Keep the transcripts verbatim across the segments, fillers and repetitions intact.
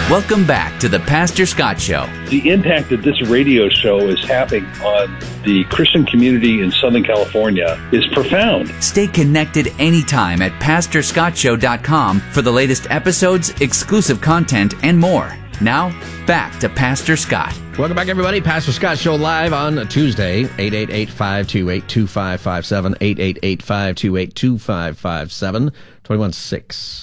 Welcome back to the Pastor Scott Show. The impact that this radio show is having on the Christian community in Southern California is profound. Stay connected anytime at pastor scott show dot com for the latest episodes, exclusive content, and more. Now, back to Pastor Scott. Welcome back, everybody. Pastor Scott Show live on Tuesday, eight eight eight, five two eight, two five five seven, eight eight eight, five two eight, two five five seven, two one six.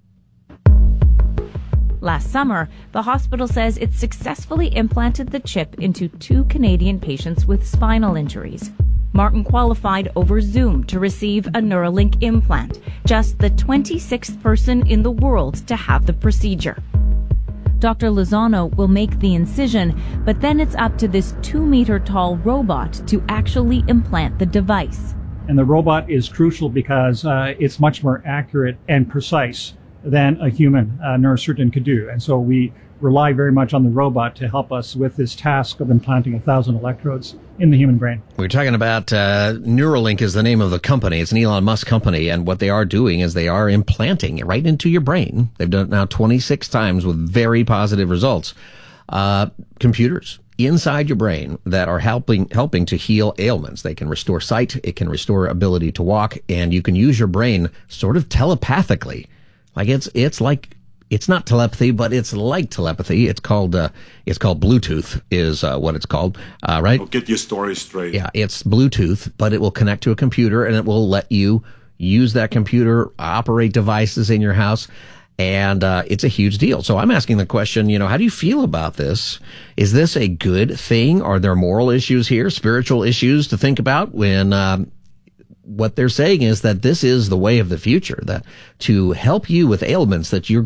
Last summer, the hospital says it successfully implanted the chip into two Canadian patients with spinal injuries. Martin qualified over Zoom to receive a Neuralink implant, just the twenty-sixth person in the world to have the procedure. Doctor Lozano will make the incision, but then it's up to this two-meter-tall robot to actually implant the device. And the robot is crucial because uh, it's much more accurate and precise than a human uh, neurosurgeon could do. And so we rely very much on the robot to help us with this task of implanting a thousand electrodes in the human brain. We're talking about uh, Neuralink is the name of the company. It's an Elon Musk company, and what they are doing is they are implanting it right into your brain. They've done it now twenty-six times with very positive results. Uh, computers inside your brain that are helping helping to heal ailments. They can restore sight, it can restore ability to walk, and you can use your brain sort of telepathically. Like it's it's like it's not telepathy, but it's like telepathy. It's called uh, it's called Bluetooth is uh, what it's called, uh, right? I'll get your story straight. Yeah, it's Bluetooth, but it will connect to a computer and it will let you use that computer, operate devices in your house, and uh, it's a huge deal. So I'm asking the question, you know, how do you feel about this? Is this a good thing? Are there moral issues here, spiritual issues to think about when? Um, What they're saying is that this is the way of the future, that to help you with ailments that you're